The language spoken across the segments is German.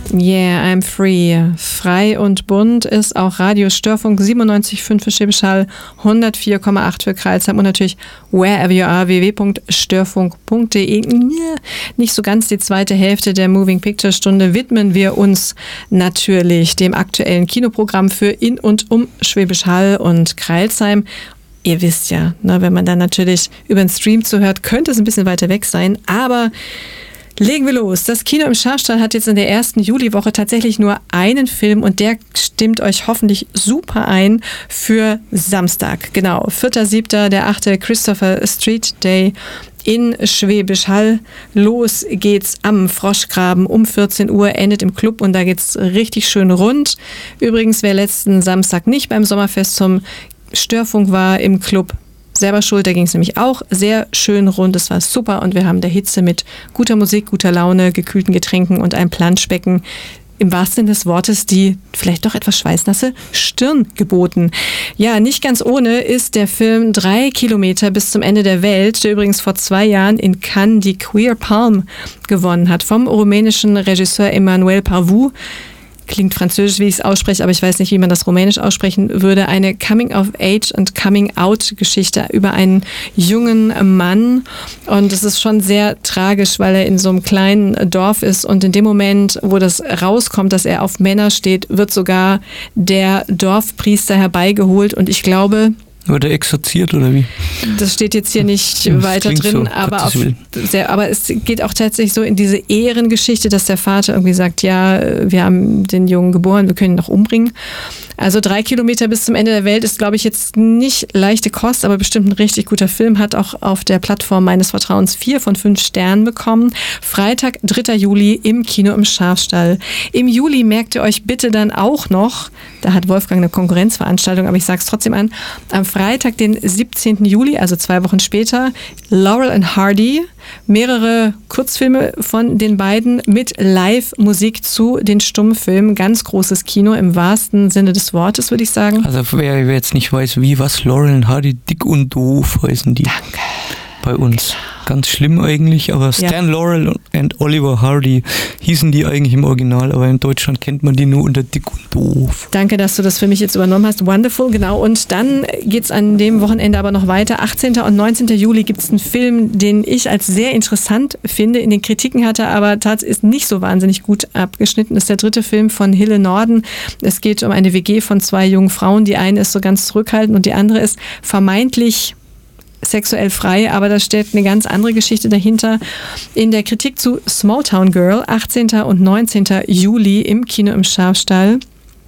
Yeah, I'm free. Frei und bunt ist auch Radio Störfunk 97,5 für Schwäbisch Hall, 104,8 für Crailsheim und natürlich wherever you are, www.störfunk.de. Nicht so ganz die zweite Hälfte der Moving Picture Stunde widmen wir uns natürlich dem aktuellen Kinoprogramm für in und um Schwäbisch Hall und Crailsheim. Ihr wisst ja, ne, wenn man dann natürlich über den Stream zuhört, könnte es ein bisschen weiter weg sein, aber legen wir los. Das Kino im Schafstall hat jetzt in der ersten Juliwoche tatsächlich nur einen Film und der stimmt euch hoffentlich super ein für Samstag. Genau, 4.7., der 8. Christopher Street Day in Schwäbisch Hall. Los geht's am Froschgraben um 14 Uhr, endet im Club und da geht's richtig schön rund. Übrigens, wer letzten Samstag nicht beim Sommerfest zum Störfunk war im Club, selber schuld, da ging es nämlich auch sehr schön rund, es war super und wir haben der Hitze mit guter Musik, guter Laune, gekühlten Getränken und einem Planschbecken im wahrsten Sinne des Wortes die vielleicht doch etwas schweißnasse Stirn geboten. Ja, nicht ganz ohne ist der Film 3 Kilometer bis zum Ende der Welt, der übrigens vor 2 Jahren in Cannes die Queer Palm gewonnen hat, vom rumänischen Regisseur Emmanuel Parvou. Klingt französisch, wie ich es ausspreche, aber ich weiß nicht, wie man das rumänisch aussprechen würde. Eine Coming-of-Age- und Coming-out-Geschichte über einen jungen Mann. Und es ist schon sehr tragisch, weil er in so einem kleinen Dorf ist. Und in dem Moment, wo das rauskommt, dass er auf Männer steht, wird sogar der Dorfpriester herbeigeholt. Und ich glaube... Wurde exorziert oder wie? Das steht jetzt hier nicht weiter drin, so, aber es geht auch tatsächlich so in diese Ehrengeschichte, dass der Vater irgendwie sagt, ja, wir haben den Jungen geboren, wir können ihn noch umbringen. Also 3 Kilometer bis zum Ende der Welt ist, glaube ich, jetzt nicht leichte Kost, aber bestimmt ein richtig guter Film. Hat auch auf der Plattform meines Vertrauens 4 von 5 Sternen bekommen. Freitag, 3. Juli im Kino im Schafstall. Im Juli merkt ihr euch bitte dann auch noch, da hat Wolfgang eine Konkurrenzveranstaltung, aber ich sage es trotzdem an, am Freitag, den 17. Juli, also 2 Wochen später, Laurel and Hardy, mehrere Kurzfilme von den beiden mit Live-Musik zu den Stummfilmen. Ganz großes Kino im wahrsten Sinne des Wortes, würde ich sagen. Also wer jetzt nicht weiß, wie was, Laurel and Hardy, dick und doof heißen die. Danke. Bei uns. Ganz schlimm eigentlich, aber Stan Laurel und Oliver Hardy hießen die eigentlich im Original, aber in Deutschland kennt man die nur unter dick und doof. Danke, dass du das für mich jetzt übernommen hast. Wonderful, genau. Und dann geht's an dem Wochenende aber noch weiter. 18. und 19. Juli gibt's einen Film, den ich als sehr interessant finde. In den Kritiken hat er aber tatsächlich ist nicht so wahnsinnig gut abgeschnitten. Das ist der 3. Film von Hille Norden. Es geht um eine WG von 2 jungen Frauen. Die eine ist so ganz zurückhaltend und die andere ist vermeintlich sexuell frei, aber da steht eine ganz andere Geschichte dahinter. In der Kritik zu Small Town Girl, 18. und 19. Juli im Kino im Schafstall.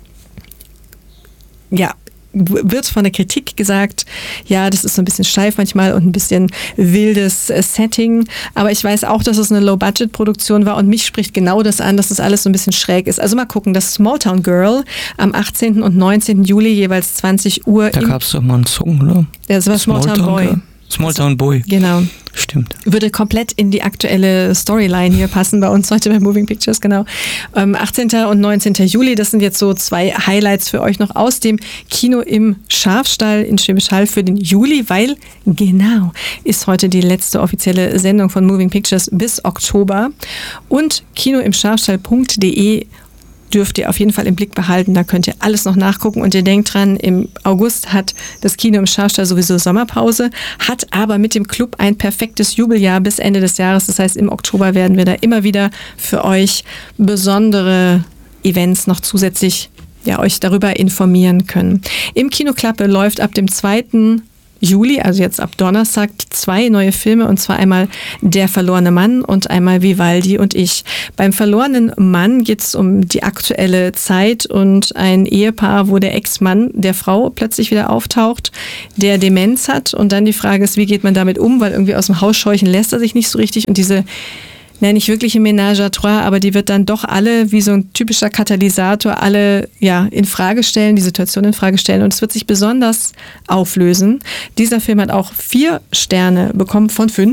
Ja, wird von der Kritik gesagt, ja, das ist so ein bisschen steif manchmal und ein bisschen wildes Setting, aber ich weiß auch, dass es eine Low-Budget-Produktion war und mich spricht genau das an, dass das alles so ein bisschen schräg ist. Also mal gucken, das Small Town Girl am 18. und 19. Juli jeweils 20 Uhr. Da gab es doch mal einen Song, oder? Ja, das war Small Town Boy. Girl. Small Town Boy. Genau. Stimmt. Würde komplett in die aktuelle Storyline hier passen bei uns heute bei Moving Pictures, genau. 18. und 19. Juli, das sind jetzt so 2 Highlights für euch noch aus dem Kino im Schafstall in Schwäbisch Hall für den Juli, weil genau ist heute die letzte offizielle Sendung von Moving Pictures bis Oktober. Und kinoimschafstall.de dürft ihr auf jeden Fall im Blick behalten. Da könnt ihr alles noch nachgucken. Und ihr denkt dran, im August hat das Kino im Schafstall sowieso Sommerpause, hat aber mit dem Club ein perfektes Jubeljahr bis Ende des Jahres. Das heißt, im Oktober werden wir da immer wieder für euch besondere Events noch zusätzlich euch darüber informieren können. Im Kino Klappe läuft ab dem 2. Juli, also jetzt ab Donnerstag, 2 neue Filme, und zwar einmal Der verlorene Mann und einmal Vivaldi und ich. Beim verlorenen Mann geht es um die aktuelle Zeit und ein Ehepaar, wo der Ex-Mann der Frau plötzlich wieder auftaucht, der Demenz hat, und dann die Frage ist, wie geht man damit um, weil irgendwie aus dem Haus scheuchen lässt er sich nicht so richtig, und diese nicht wirklich eine Ménage à trois, aber die wird dann doch alle, wie so ein typischer Katalysator, alle in Frage stellen, die Situation in Frage stellen, und es wird sich besonders auflösen. Dieser Film hat auch 4 Sterne bekommen von 5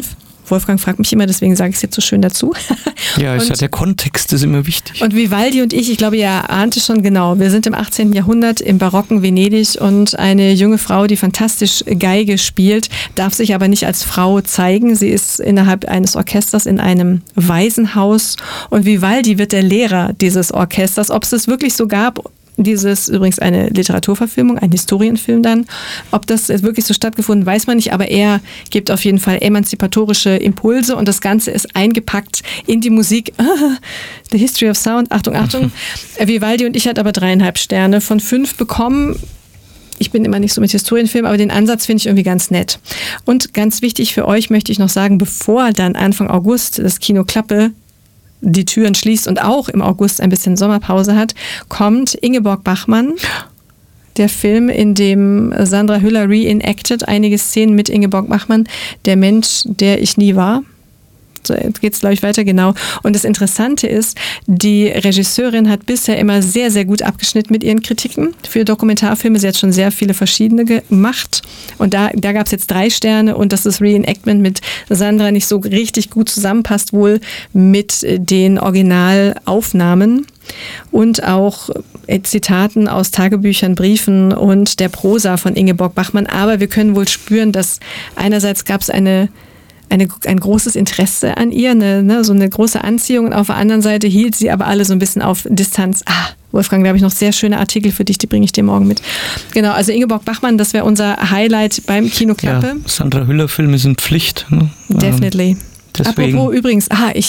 Wolfgang fragt mich immer, deswegen sage ich es jetzt so schön dazu. Ja, der Kontext ist immer wichtig. Und Vivaldi und ich glaube, ihr ahnte schon genau, wir sind im 18. Jahrhundert im barocken Venedig und eine junge Frau, die fantastisch Geige spielt, darf sich aber nicht als Frau zeigen. Sie ist innerhalb eines Orchesters in einem Waisenhaus und Vivaldi wird der Lehrer dieses Orchesters. Ob es das wirklich so gab, dieses übrigens eine Literaturverfilmung, ein Historienfilm dann. Ob das wirklich so stattgefunden, weiß man nicht, aber er gibt auf jeden Fall emanzipatorische Impulse und das Ganze ist eingepackt in die Musik. The History of Sound, Achtung, Achtung. Vivaldi und ich hat aber 3,5 Sterne von 5 bekommen. Ich bin immer nicht so mit Historienfilmen, aber den Ansatz finde ich irgendwie ganz nett. Und ganz wichtig für euch möchte ich noch sagen, bevor dann Anfang August das Kino Klappe die Türen schließt und auch im August ein bisschen Sommerpause hat, kommt Ingeborg Bachmann, der Film, in dem Sandra Hüller reenacted einige Szenen mit Ingeborg Bachmann, der Mensch, der ich nie war. So, jetzt geht es, glaube ich, weiter, genau. Und das Interessante ist, die Regisseurin hat bisher immer sehr, sehr gut abgeschnitten mit ihren Kritiken für Dokumentarfilme. Sie hat schon sehr viele verschiedene gemacht. Und da gab es jetzt 3 Sterne und dass das Reenactment mit Sandra nicht so richtig gut zusammenpasst, wohl mit den Originalaufnahmen. Und auch Zitaten aus Tagebüchern, Briefen und der Prosa von Ingeborg Bachmann. Aber wir können wohl spüren, dass einerseits gab es ein großes Interesse an ihr, so eine große Anziehung und auf der anderen Seite hielt sie aber alle so ein bisschen auf Distanz. Wolfgang, da habe ich noch sehr schöne Artikel für dich, die bringe ich dir morgen mit. Genau, also Ingeborg Bachmann, das wäre unser Highlight beim Kino Klappe. Ja, Sandra Hüller Filme sind Pflicht. Ne? Definitely. Deswegen. Apropos übrigens,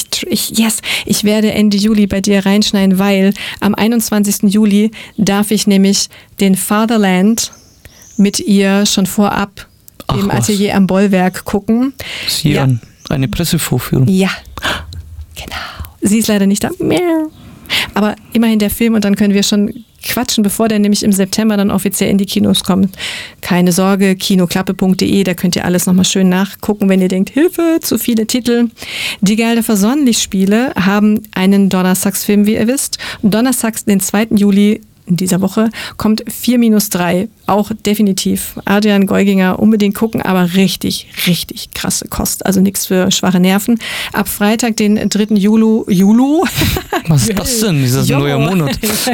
ich werde Ende Juli bei dir reinschneiden, weil am 21. Juli darf ich nämlich den Fatherland mit ihr schon vorab im Atelier am Bollwerk gucken. Sie an eine Pressevorführung. Ja, genau. Sie ist leider nicht da. Aber immerhin der Film und dann können wir schon quatschen, bevor der nämlich im September dann offiziell in die Kinos kommt. Keine Sorge, kinoklappe.de, da könnt ihr alles nochmal schön nachgucken, wenn ihr denkt, Hilfe, zu viele Titel. Die Geldorfer Sonnenlichtspiele haben einen Donnerstagsfilm, wie ihr wisst. Donnerstags, den 2. Juli in dieser Woche, kommt 4-3. Auch definitiv. Adrian Geuginger unbedingt gucken, aber richtig, richtig krasse Kost. Also nichts für schwache Nerven. Ab Freitag, den 3. Juli. Was ist das denn? Ist das ein neuer Monat?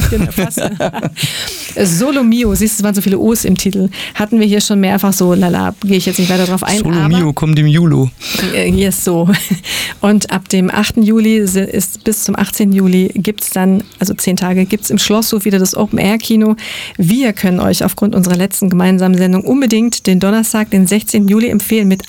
Solo Mio, siehst du, es waren so viele O's im Titel. Hatten wir hier schon mehrfach so, gehe ich jetzt nicht weiter drauf ein. Solo Mio kommt im Juli. Yes, so. Und ab dem 8. Juli ist bis zum 18. Juli gibt es dann, also 10 Tage, gibt es im Schlosshof wieder das Open-Air-Kino. Wir können euch aufgrund unserer letzten gemeinsamen Sendung unbedingt den Donnerstag, den 16. Juli empfehlen mit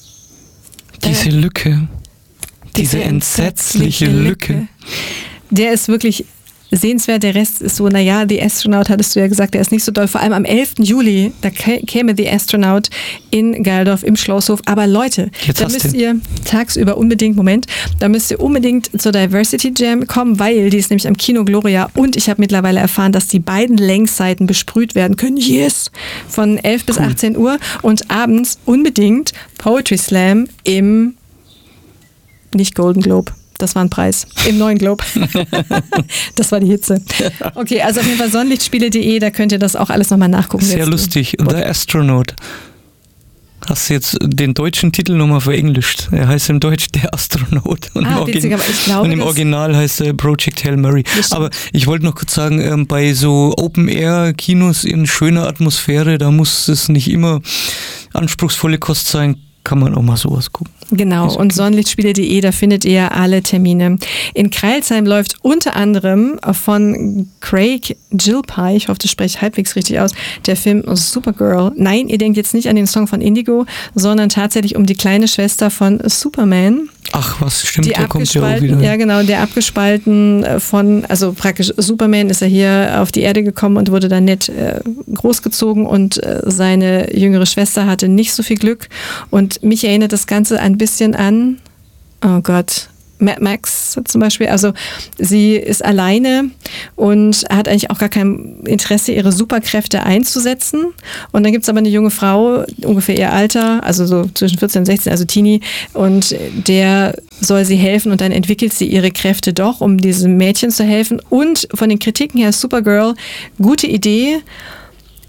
diese Lücke. Diese entsetzliche Lücke. Der ist wirklich sehenswert. Der Rest ist so, The Astronaut, hattest du ja gesagt, der ist nicht so doll. Vor allem am 11. Juli, da käme The Astronaut in Geildorf im Schlosshof. Aber Leute, da müsst ihr tagsüber unbedingt, da müsst ihr unbedingt zur Diversity Jam kommen, weil die ist nämlich am Kino Gloria und ich habe mittlerweile erfahren, dass die beiden Längsseiten besprüht werden können. Yes! Von 11 bis 18 Uhr und abends unbedingt Poetry Slam im nicht Golden Globe. Das war ein Preis. Im neuen Globe. Das war die Hitze. Okay, also auf jeden Fall sonnenlichtspiele.de, da könnt ihr das auch alles nochmal nachgucken. Sehr lustig. The Astronaut. Hast du jetzt den deutschen Titel nochmal verenglischt? Er heißt im Deutsch Der Astronaut. Und witzig, aber ich glaube, und im Original heißt er Project Hail Mary. Aber ich wollte noch kurz sagen, bei so Open-Air-Kinos in schöner Atmosphäre, da muss es nicht immer anspruchsvolle Kost sein, kann man auch mal sowas gucken. Genau, und sonnenlichtspiele.de, da findet ihr alle Termine. In Crailsheim läuft unter anderem von Craig Gillespie, ich hoffe, das spreche ich halbwegs richtig aus, der Film Supergirl. Nein, ihr denkt jetzt nicht an den Song von Indigo, sondern tatsächlich um die kleine Schwester von Superman. Ach was, stimmt, der kommt ja auch wieder. Ja genau, der abgespalten also praktisch Superman ist er hier auf die Erde gekommen und wurde dann nett großgezogen und seine jüngere Schwester hatte nicht so viel Glück und mich erinnert das Ganze ein bisschen an, oh Gott, Mad Max zum Beispiel, also sie ist alleine und hat eigentlich auch gar kein Interesse, ihre Superkräfte einzusetzen und dann gibt es aber eine junge Frau, ungefähr ihr Alter, also so zwischen 14 und 16, also Teenie und der soll sie helfen und dann entwickelt sie ihre Kräfte doch, um diesem Mädchen zu helfen und von den Kritiken her Supergirl, gute Idee,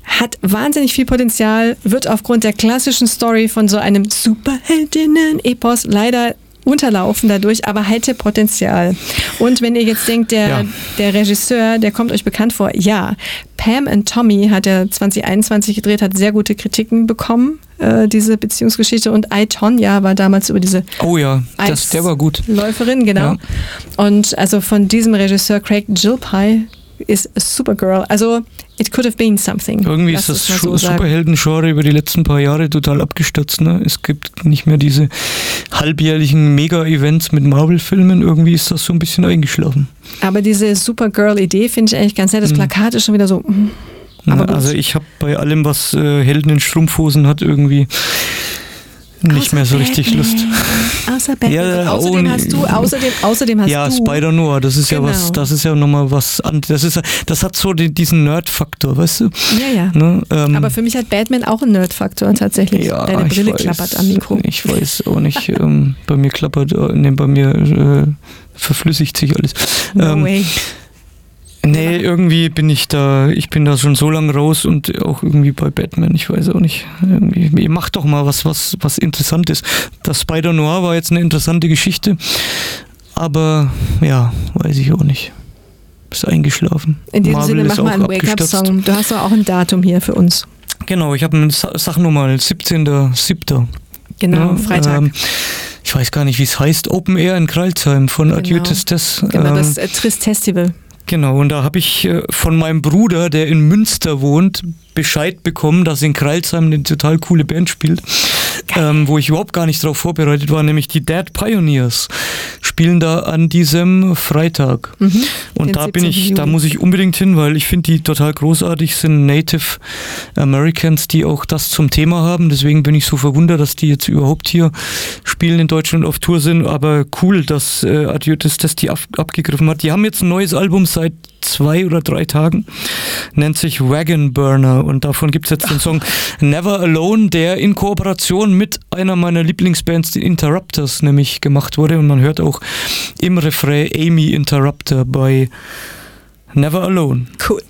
hat wahnsinnig viel Potenzial, wird aufgrund der klassischen Story von so einem Superheldinnen-Epos leider unterlaufen dadurch, aber hätte Potenzial. Und wenn ihr jetzt denkt, der Regisseur, der kommt euch bekannt vor, ja, Pam and Tommy hat er 2021 gedreht, hat sehr gute Kritiken bekommen, diese Beziehungsgeschichte, und I, Tonya war damals über diese der war gut. Läuferin, genau. Ja. Und also von diesem Regisseur Craig Gillespie ist Supergirl. Also it could have been something. Irgendwie ist das Superhelden-Genre über die letzten paar Jahre total abgestürzt. Ne? Es gibt nicht mehr diese halbjährlichen Mega-Events mit Marvel-Filmen. Irgendwie ist das so ein bisschen eingeschlafen. Aber diese Supergirl-Idee finde ich eigentlich ganz nett. Das Plakat ist schon wieder so... Also ich habe bei allem, was Helden in Strumpfhosen hat, irgendwie nicht mehr so richtig Lust. Außer Batman. Ja, außerdem hast du... Ja, Spider-Noir, das ist genau. Das ist ja nochmal was anderes. Das hat so diesen Nerd-Faktor, weißt du? Ja. Ne? Aber für mich hat Batman auch einen Nerd-Faktor tatsächlich. Ja, deine Brille klappert am Mikro. Ich weiß auch nicht. Bei mir verflüssigt sich alles. No way. Nee, irgendwie bin ich da schon so lange raus und auch irgendwie bei Batman, ich weiß auch nicht. Irgendwie, macht doch mal was Interessantes. Das Spider-Noir war jetzt eine interessante Geschichte, aber ja, weiß ich auch nicht. Ist eingeschlafen. In diesem Sinne, mach mal einen Wake-up-Song. Du hast doch auch ein Datum hier für uns. Genau, ich habe eine Sache nochmal, 17.07. Genau, Freitag. Ich weiß gar nicht, wie es heißt, Open Air in Kreilsheim von Adieu Tristesse. Genau, das Tristestival. Genau, und da habe ich von meinem Bruder, der in Münster wohnt, Bescheid bekommen, dass in Kreilsheim eine total coole Band spielt, wo ich überhaupt gar nicht darauf vorbereitet war, nämlich die Dead Pioneers spielen da an diesem Freitag. Und da muss ich unbedingt hin, weil ich finde die total großartig, sind Native Americans, die auch das zum Thema haben, deswegen bin ich so verwundert, dass die jetzt überhaupt hier spielen in Deutschland auf Tour sind, aber cool, dass Adieu Tristesse die abgegriffen hat. Die haben jetzt ein neues Album seit 2 oder 3 Tagen, nennt sich Wagon Burner, und davon gibt es jetzt den Song Never Alone, der in Kooperation mit einer meiner Lieblingsbands, den Interrupters, nämlich gemacht wurde, und man hört auch im Refrain Amy Interrupter bei Never Alone. Cool.